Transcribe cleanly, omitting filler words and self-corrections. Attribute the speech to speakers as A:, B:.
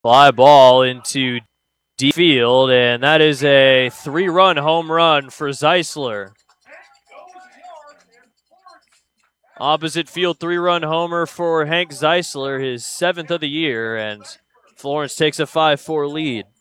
A: Fly ball into deep field, and that is a 3-run home run for Zeisler. Opposite field 3-run homer for Hank Zeisler, his 7th of the year, and Florence takes a 5-4 lead.